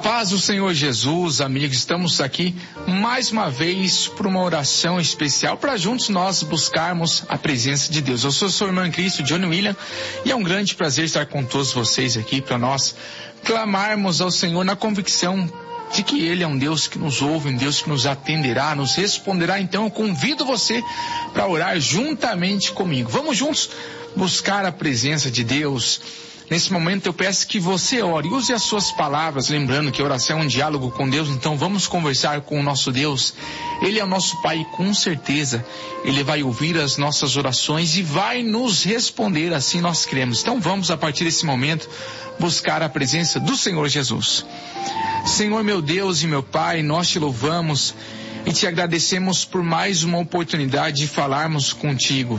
paz do Senhor Jesus, amigos, estamos aqui mais uma vez para uma oração especial para juntos nós buscarmos a presença de Deus. Eu sou seu irmão em Cristo, Johnny William, e é um grande prazer estar com todos vocês aqui para nós clamarmos ao Senhor na convicção de que Ele é um Deus que nos ouve, um Deus que nos atenderá, nos responderá. Então eu convido você para orar juntamente comigo. Vamos juntos buscar a presença de Deus. Nesse momento eu peço que você ore, use as suas palavras, lembrando que a oração é um diálogo com Deus. Então vamos conversar com o nosso Deus. Ele é o nosso Pai e com certeza Ele vai ouvir as nossas orações e vai nos responder, assim nós cremos. Então vamos, a partir desse momento, buscar a presença do Senhor Jesus. Senhor meu Deus e meu Pai, nós te louvamos e te agradecemos por mais uma oportunidade de falarmos contigo.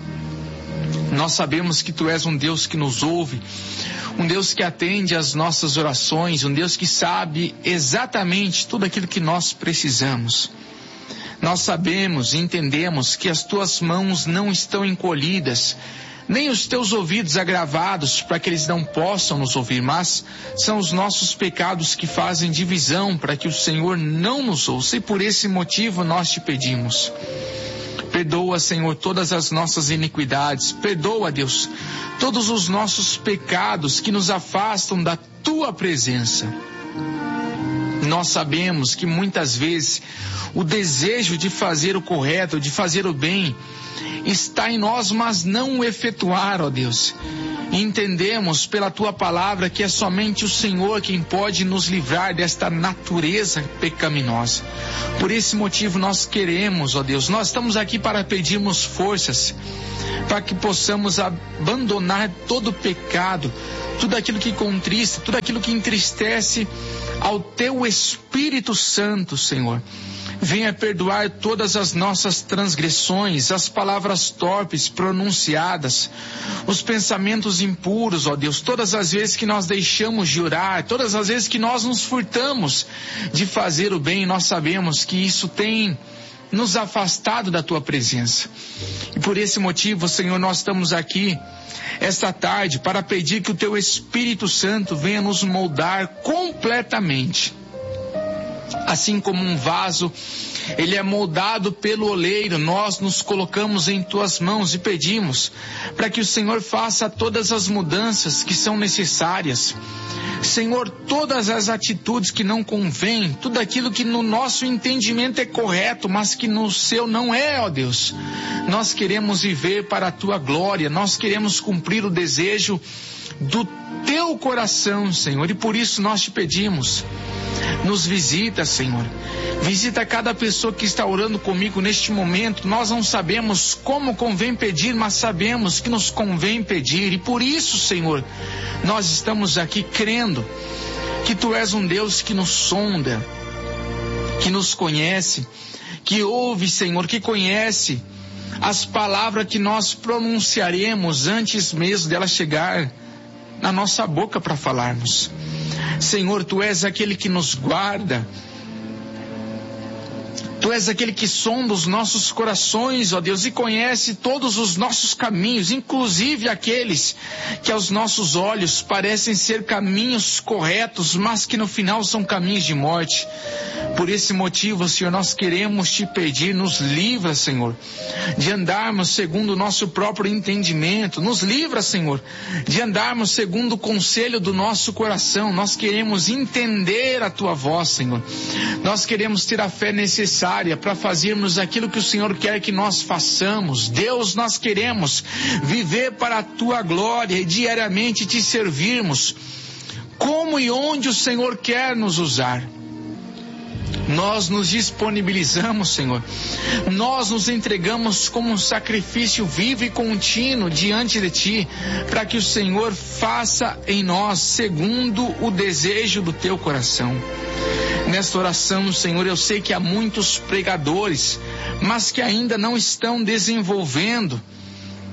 Nós sabemos que Tu és um Deus que nos ouve, um Deus que atende às nossas orações, um Deus que sabe exatamente tudo aquilo que nós precisamos. Nós sabemos e entendemos que as Tuas mãos não estão encolhidas, nem os Teus ouvidos agravados para que eles não possam nos ouvir, mas são os nossos pecados que fazem divisão para que o Senhor não nos ouça, e por esse motivo nós te pedimos. Perdoa, Senhor, todas as nossas iniquidades. Perdoa, Deus, todos os nossos pecados que nos afastam da Tua presença. Nós sabemos que muitas vezes o desejo de fazer o correto, de fazer o bem, está em nós, mas não o efetuar, ó Deus. E entendemos pela Tua palavra que é somente o Senhor quem pode nos livrar desta natureza pecaminosa. Por esse motivo nós queremos, ó Deus, nós estamos aqui para pedirmos forças, para que possamos abandonar todo o pecado, tudo aquilo que contrista, tudo aquilo que entristece ao Teu Espírito Santo, Senhor. Venha perdoar todas as nossas transgressões, as palavras torpes pronunciadas, os pensamentos impuros, ó Deus, todas as vezes que nós deixamos de orar, todas as vezes que nós nos furtamos de fazer o bem. Nós sabemos que isso tem nos afastado da Tua presença. E por esse motivo, Senhor, nós estamos aqui esta tarde para pedir que o Teu Espírito Santo venha nos moldar completamente. Assim como um vaso, ele é moldado pelo oleiro, nós nos colocamos em Tuas mãos e pedimos para que o Senhor faça todas as mudanças que são necessárias. Senhor, todas as atitudes que não convêm, tudo aquilo que no nosso entendimento é correto, mas que no Seu não é, ó Deus. Nós queremos viver para a Tua glória, nós queremos cumprir o desejo do Teu coração, Senhor, e por isso nós te pedimos. Nos visita, Senhor. Visita cada pessoa que está orando comigo neste momento. Nós não sabemos como convém pedir, mas sabemos que nos convém pedir. E por isso, Senhor, nós estamos aqui crendo que Tu és um Deus que nos sonda, que nos conhece, que ouve, Senhor, que conhece as palavras que nós pronunciaremos antes mesmo dela chegar na nossa boca para falarmos. Senhor, Tu és aquele que nos guarda. Tu és aquele que sonda os nossos corações, ó Deus, e conhece todos os nossos caminhos, inclusive aqueles que aos nossos olhos parecem ser caminhos corretos, mas que no final são caminhos de morte. Por esse motivo, Senhor, nós queremos Te pedir, nos livra, Senhor, de andarmos segundo o nosso próprio entendimento. Nos livra, Senhor, de andarmos segundo o conselho do nosso coração. Nós queremos entender a Tua voz, Senhor. Nós queremos ter a fé necessária para fazermos aquilo que o Senhor quer que nós façamos. Deus, nós queremos viver para a Tua glória e diariamente Te servirmos como e onde o Senhor quer nos usar. Nós nos disponibilizamos, Senhor. Nós nos entregamos como um sacrifício vivo e contínuo diante de Ti, para que o Senhor faça em nós segundo o desejo do Teu coração. Nesta oração, Senhor, eu sei que há muitos pregadores, mas que ainda não estão desenvolvendo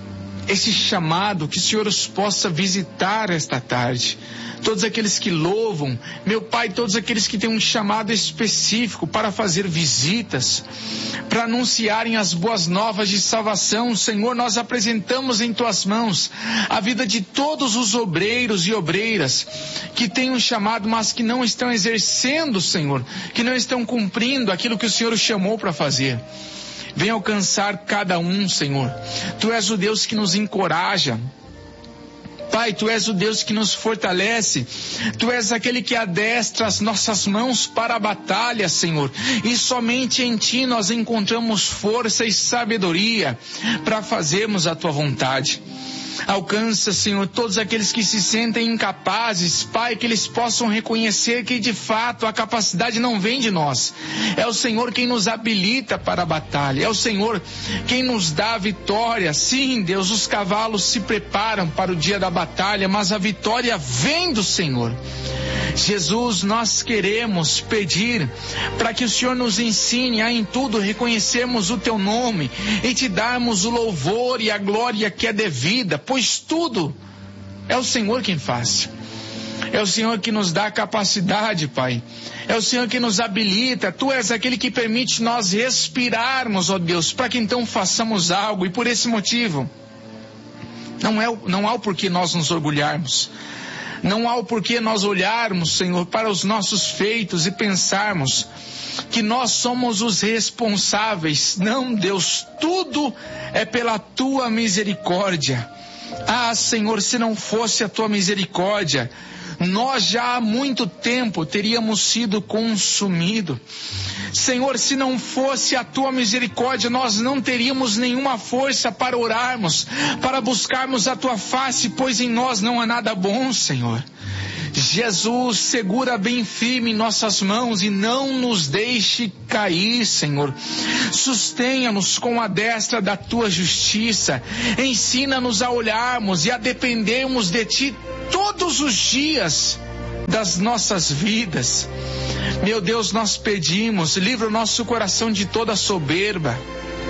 esse chamado, que o Senhor os possa visitar esta tarde. Todos aqueles que louvam, meu Pai, todos aqueles que têm um chamado específico para fazer visitas, para anunciarem as boas novas de salvação, Senhor, nós apresentamos em Tuas mãos a vida de todos os obreiros e obreiras que têm um chamado, mas que não estão exercendo, Senhor, que não estão cumprindo aquilo que o Senhor os chamou para fazer. Venha alcançar cada um, Senhor. Tu és o Deus que nos encoraja. Pai, Tu és o Deus que nos fortalece. Tu és aquele que adestra as nossas mãos para a batalha, Senhor. E somente em Ti nós encontramos força e sabedoria para fazermos a Tua vontade. Alcança, Senhor, todos aqueles que se sentem incapazes, Pai, que eles possam reconhecer que de fato a capacidade não vem de nós. É o Senhor quem nos habilita para a batalha, é o Senhor quem nos dá a vitória. Sim, Deus, os cavalos se preparam para o dia da batalha, mas a vitória vem do Senhor. Jesus, nós queremos pedir para que o Senhor nos ensine a em tudo reconhecermos o Teu nome e Te darmos o louvor e a glória que é devida, pois tudo é o Senhor quem faz. É o Senhor que nos dá a capacidade, Pai. É o Senhor que nos habilita. Tu és aquele que permite nós respirarmos, ó Deus, para que então façamos algo. E por esse motivo, não há o porquê nós nos orgulharmos. Não há o porquê nós olharmos, Senhor, para os nossos feitos e pensarmos que nós somos os responsáveis. Não, Deus, tudo é pela Tua misericórdia. Ah, Senhor, se não fosse a Tua misericórdia, nós já há muito tempo teríamos sido consumidos. Senhor, se não fosse a Tua misericórdia, nós não teríamos nenhuma força para orarmos, para buscarmos a Tua face, pois em nós não há nada bom, Senhor. Jesus, segura bem firme nossas mãos e não nos deixe cair, Senhor. Sustenha-nos com a destra da Tua justiça. Ensina-nos a olharmos e a dependermos de Ti todos os dias das nossas vidas. Meu Deus, nós pedimos, livra o nosso coração de toda soberba,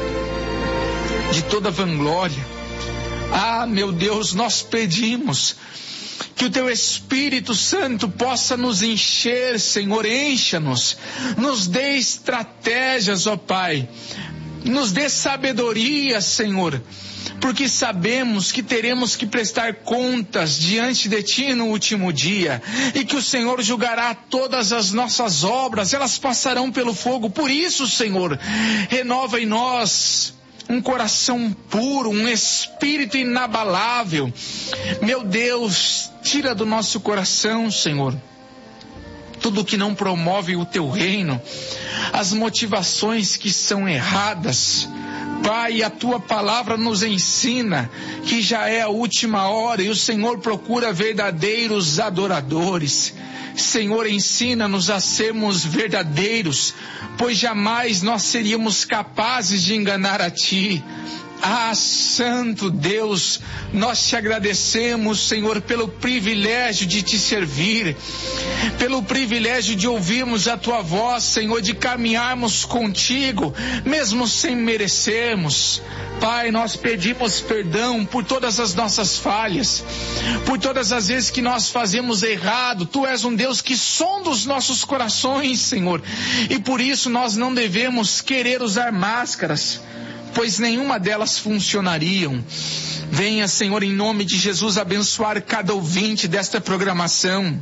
de toda vanglória. Ah, meu Deus, nós pedimos que o Teu Espírito Santo possa nos encher, Senhor, encha-nos, nos dê estratégias, ó Pai, nos dê sabedoria, Senhor, porque sabemos que teremos que prestar contas diante de Ti no último dia, e que o Senhor julgará todas as nossas obras, elas passarão pelo fogo. Por isso, Senhor, renova em nós um coração puro, um espírito inabalável. Meu Deus, tira do nosso coração, Senhor, tudo que não promove o Teu reino, as motivações que são erradas. Pai, a Tua palavra nos ensina que já é a última hora e o Senhor procura verdadeiros adoradores. Senhor, ensina-nos a sermos verdadeiros, pois jamais nós seríamos capazes de enganar a Ti. Ah, Santo Deus, nós Te agradecemos, Senhor, pelo privilégio de Te servir, pelo privilégio de ouvirmos a Tua voz, Senhor, de caminharmos contigo, mesmo sem merecermos. Pai, nós pedimos perdão por todas as nossas falhas, por todas as vezes que nós fazemos errado. Tu és um Deus que sonda os nossos corações, Senhor, e por isso nós não devemos querer usar máscaras, pois nenhuma delas funcionariam. Venha, Senhor, em nome de Jesus, abençoar cada ouvinte desta programação.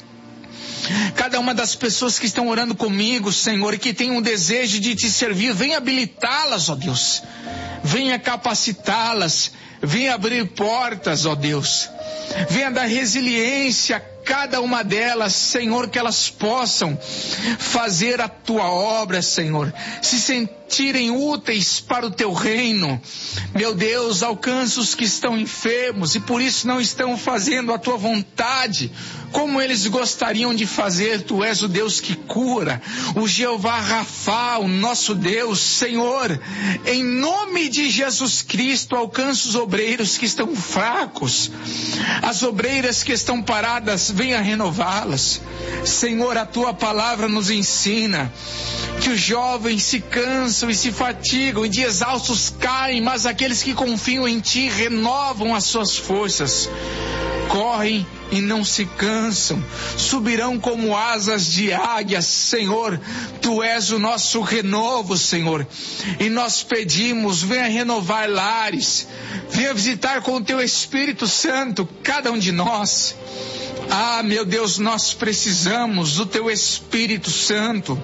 Cada uma das pessoas que estão orando comigo, Senhor, e que tem um desejo de Te servir, venha habilitá-las, ó Deus. Venha capacitá-las, venha abrir portas, ó Deus. Venha dar resiliência a cada uma delas, Senhor, que elas possam fazer a Tua obra, Senhor, se sentirem úteis para o Teu reino. Meu Deus, alcança os que estão enfermos e por isso não estão fazendo a Tua vontade. como eles gostariam de fazer. Tu és o Deus que cura, o Jeová Rafá, o nosso Deus. Senhor, em nome de Jesus Cristo, alcança os obreiros que estão fracos, as obreiras que estão paradas, venha renová-las. Senhor, a tua palavra nos ensina que os jovens se cansam e se fatigam, e de exaustos caem, mas aqueles que confiam em ti renovam as suas forças. Correm e não se cansam, subirão como asas de águia. Senhor, tu és o nosso renovo, Senhor, e nós pedimos, venha renovar lares, venha visitar com o teu Espírito Santo cada um de nós. Ah, meu Deus, nós precisamos do teu Espírito Santo.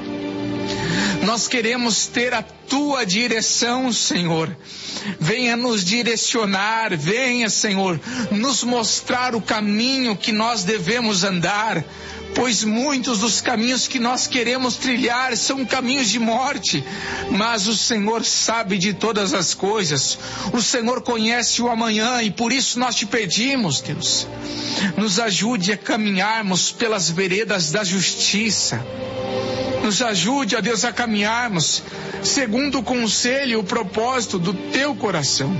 Nós queremos ter a tua direção, Senhor. Venha nos direcionar, venha, Senhor, nos mostrar o caminho que nós devemos andar, pois muitos dos caminhos que nós queremos trilhar são caminhos de morte, mas o Senhor sabe de todas as coisas, o Senhor conhece o amanhã, e por isso nós te pedimos, Deus, nos ajude a caminharmos pelas veredas da justiça. Nos ajude, ó Deus, a caminharmos segundo o conselho e o propósito do teu coração.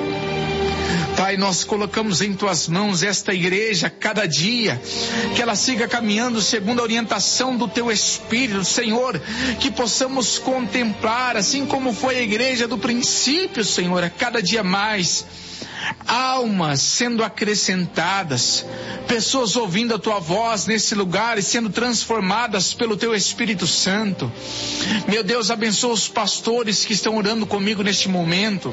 Pai, nós colocamos em tuas mãos esta igreja cada dia, que ela siga caminhando segundo a orientação do teu Espírito, Senhor, que possamos contemplar, assim como foi a igreja do princípio, Senhor, a cada dia mais, almas sendo acrescentadas, pessoas ouvindo a tua voz nesse lugar e sendo transformadas pelo teu Espírito Santo. Meu Deus, abençoa os pastores que estão orando comigo neste momento.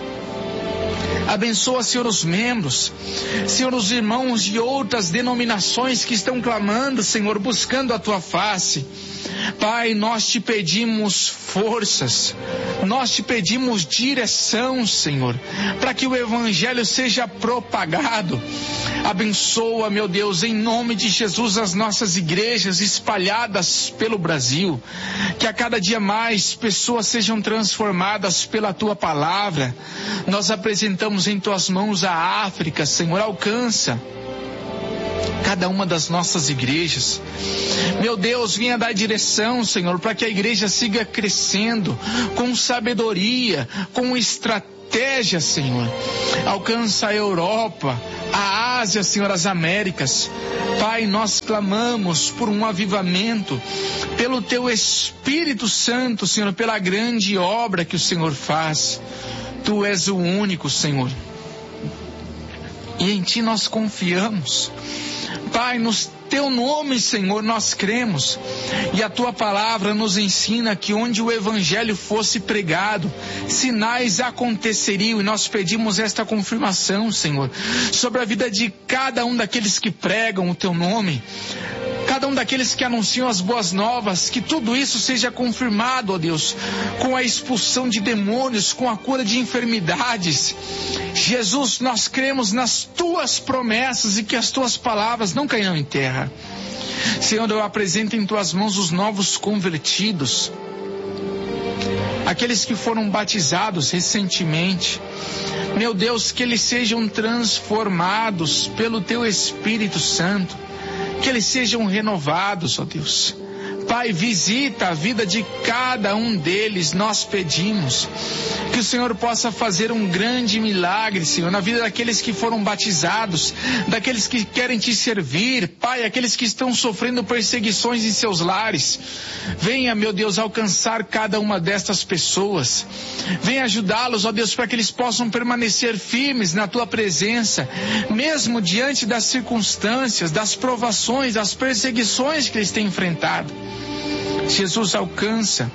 Abençoa, Senhor, os membros, Senhor, os irmãos de outras denominações que estão clamando, Senhor, buscando a tua face. Pai, nós te pedimos forças, nós te pedimos direção, Senhor, para que o Evangelho seja propagado. Abençoa, meu Deus, em nome de Jesus, as nossas igrejas espalhadas pelo Brasil, que a cada dia mais pessoas sejam transformadas pela tua palavra. Nós apresentamos em tuas mãos a África, Senhor, alcança cada uma das nossas igrejas. Meu Deus, venha dar direção, Senhor, para que a igreja siga crescendo com sabedoria, com estratégia, Senhor. Alcança a Europa, a Ásia, Senhor, as Américas. Pai, nós clamamos por um avivamento, pelo teu Espírito Santo, Senhor, pela grande obra que o Senhor faz. Tu és o único, Senhor, e em ti nós confiamos. Pai, no teu nome, Senhor, nós cremos, e a tua palavra nos ensina que onde o Evangelho fosse pregado, sinais aconteceriam, e nós pedimos esta confirmação, Senhor, sobre a vida de cada um daqueles que pregam o teu nome, cada um daqueles que anunciam as boas novas, que tudo isso seja confirmado, ó Deus, com a expulsão de demônios, com a cura de enfermidades. Jesus, nós cremos nas tuas promessas e que as tuas palavras não cairão em terra. Senhor, eu apresento em tuas mãos os novos convertidos, aqueles que foram batizados recentemente. Meu Deus, que eles sejam transformados pelo teu Espírito Santo, que eles sejam renovados, ó Deus. Pai, visita a vida de cada um deles, nós pedimos que o Senhor possa fazer um grande milagre, Senhor, na vida daqueles que foram batizados, daqueles que querem te servir, Pai, aqueles que estão sofrendo perseguições em seus lares. Venha, meu Deus, alcançar cada uma destas pessoas. Venha ajudá-los, ó Deus, para que eles possam permanecer firmes na tua presença, mesmo diante das circunstâncias, das provações, das perseguições que eles têm enfrentado. Jesus, alcança,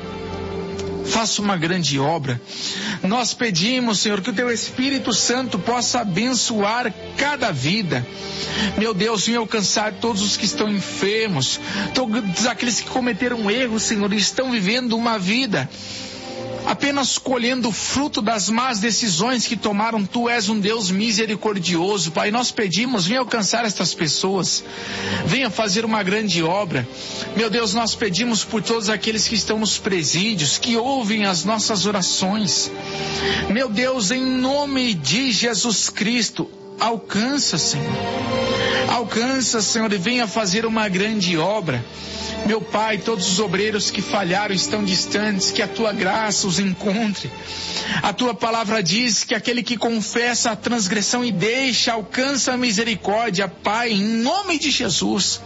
faça uma grande obra. Nós pedimos, Senhor, que o teu Espírito Santo possa abençoar cada vida. Meu Deus, venha alcançar todos os que estão enfermos, todos aqueles que cometeram erros, Senhor, e estão vivendo uma vida apenas colhendo o fruto das más decisões que tomaram. Tu és um Deus misericordioso, Pai. Nós pedimos, venha alcançar estas pessoas, venha fazer uma grande obra. Meu Deus, nós pedimos por todos aqueles que estão nos presídios, que ouvem as nossas orações. Meu Deus, em nome de Jesus Cristo, alcança, Senhor. Alcança, Senhor, e venha fazer uma grande obra. Meu Pai, todos os obreiros que falharam estão distantes, que a Tua graça os encontre. A Tua palavra diz que aquele que confessa a transgressão e deixa, alcança a misericórdia. Pai, em nome de Jesus,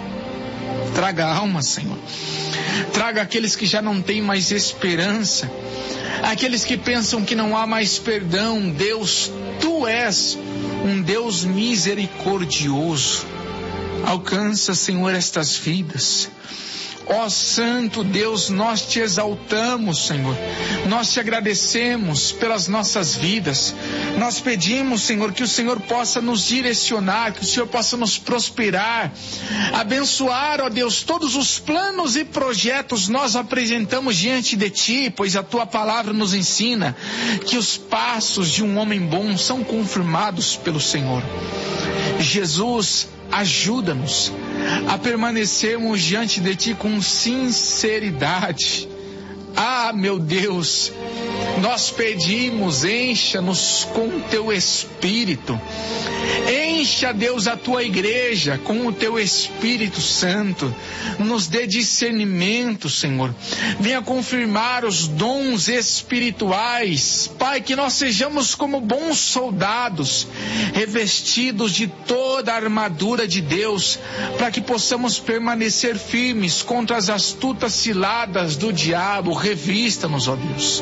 traga almas, Senhor. Traga aqueles que já não têm mais esperança, aqueles que pensam que não há mais perdão. Deus, Tu és um Deus misericordioso. Alcança, Senhor, estas vidas. Ó Santo Deus, nós Te exaltamos, Senhor. Nós Te agradecemos pelas nossas vidas. Nós pedimos, Senhor, que o Senhor possa nos direcionar, que o Senhor possa nos prosperar, abençoar, ó Deus, todos os planos e projetos nós apresentamos diante de Ti, pois a Tua palavra nos ensina que os passos de um homem bom são confirmados pelo Senhor. Jesus, ajuda-nos a permanecermos diante de Ti com sinceridade. Ah, meu Deus, nós pedimos, encha-nos com o Teu Espírito. Encha, Deus, a Tua igreja com o Teu Espírito Santo. Nos dê discernimento, Senhor. Venha confirmar os dons espirituais. Pai, que nós sejamos como bons soldados, revestidos de toda a armadura de Deus, para que possamos permanecer firmes contra as astutas ciladas do diabo. Revista-nos, ó Deus,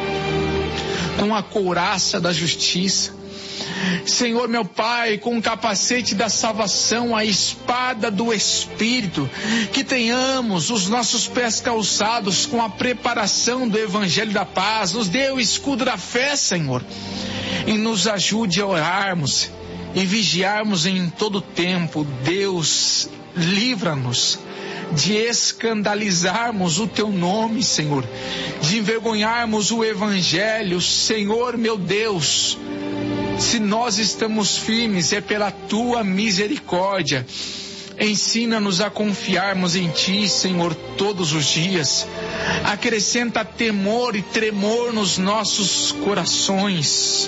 com a couraça da justiça. Senhor, meu Pai, com o capacete da salvação, a espada do Espírito, que tenhamos os nossos pés calçados com a preparação do Evangelho da Paz. Nos dê o escudo da fé, Senhor, e nos ajude a orarmos e vigiarmos em todo tempo. Deus, livra-nos de escandalizarmos o Teu nome, Senhor, de envergonharmos o Evangelho. Senhor, meu Deus, se nós estamos firmes é pela Tua misericórdia. Ensina-nos a confiarmos em Ti, Senhor, todos os dias. Acrescenta temor e tremor nos nossos corações.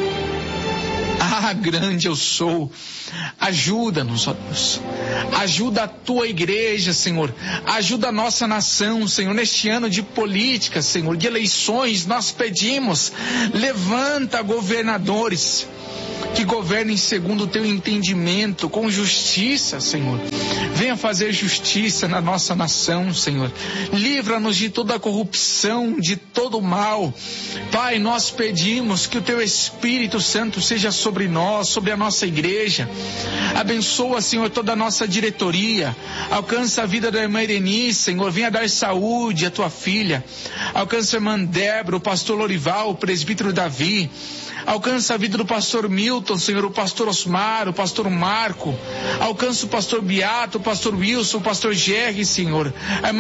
Ah, grande eu sou. Ajuda-nos, ó Deus. Ajuda a Tua igreja, Senhor. Ajuda a nossa nação, Senhor. Neste ano de política, Senhor, de eleições, nós pedimos, levanta governadores que governem segundo o Teu entendimento, com justiça, Senhor. Venha fazer justiça na nossa nação, Senhor. Livra-nos de toda a corrupção, de todo o mal. Pai, nós pedimos que o Teu Espírito Santo seja sobre nós, sobre a nossa igreja. Abençoa, Senhor, toda a nossa diretoria. Alcança a vida da irmã Ireni, Senhor. Venha dar saúde à Tua filha. Alcança a irmã Débora, o pastor Lorival, o presbítero Davi. Alcança a vida do pastor Milton, Senhor, o pastor Osmar, o pastor Marco. Alcança o pastor Beato, o pastor Wilson, o pastor Jerry, Senhor. A irmã